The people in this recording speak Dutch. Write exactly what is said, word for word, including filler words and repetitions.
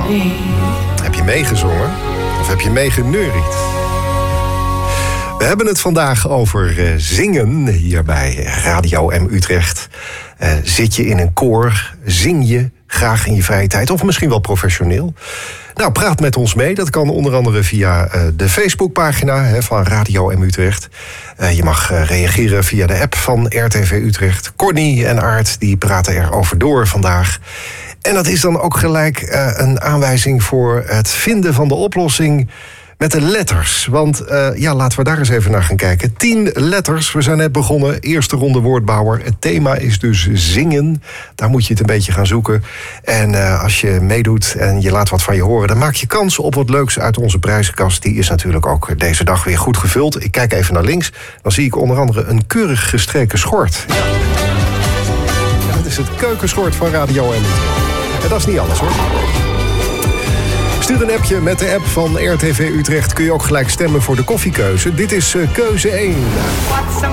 Heb je meegezongen? Of heb je meegeneuried? We hebben het vandaag over uh, zingen hier bij Radio M Utrecht. Uh, zit je in een koor? Zing je graag in je vrije tijd? Of misschien wel professioneel? Nou, praat met ons mee. Dat kan onder andere via uh, de Facebookpagina hè, van Radio M Utrecht. Uh, je mag uh, reageren via de app van R T V Utrecht. Corny en Aart die praten erover door vandaag. En dat is dan ook gelijk uh, een aanwijzing voor het vinden van de oplossing met de letters. Want uh, ja, laten we daar eens even naar gaan kijken. Tien letters, we zijn net begonnen. Eerste ronde woordbouwer. Het thema is dus zingen. Daar moet je het een beetje gaan zoeken. En uh, als je meedoet en je laat wat van je horen, dan maak je kans op wat leuks uit onze prijzenkast. Die is natuurlijk ook deze dag weer goed gevuld. Ik kijk even naar links. Dan zie ik onder andere een keurig gestreken schort. Ja. Ja, dat is het keukenschort van Radio M. En dat is niet alles, hoor. Stuur een appje met de app van R T V Utrecht. Kun je ook gelijk stemmen voor de koffiekeuze. Dit is uh, keuze één.